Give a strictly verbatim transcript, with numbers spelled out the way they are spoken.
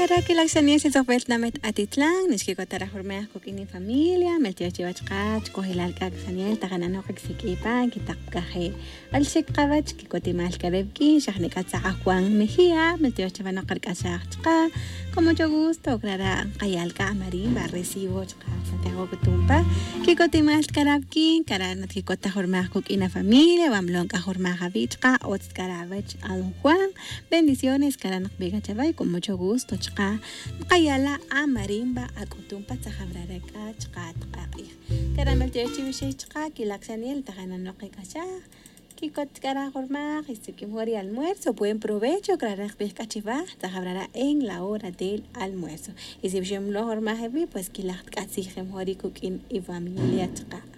Para que la acción se sofret namet atitlán, ni que cotar jormeas coquini familia, meltio chivachkach, cogilal caxaniel, taganano xiquipan, kitakaje, al shikabach, kikotimal karebki, shahnikatsa Juan Mejía, meltio chivano carcachachka, con mucho gusto, clara, kayalka marimba, recibo chka, Santiago Cotumpa, kikotimal karabki, karanat kikota jormeas coquina familia, bamblonca jormeas bichka, ots karabach, alun Juan, bendiciones, karanak bega chavay, con mucho gusto. Kayala a marimba a kutumpa tsajabrareka chka tqaqi karamel tichivishay chka kilaxaniel tajanano qikasha kikot kara jorma qisikim hori almuerzo buen provecho kararak pescachiva tsajabrara en la hora del almuerzo y si bishim lo jorma hebi pues kilaq qasijem hori kukin y familia chka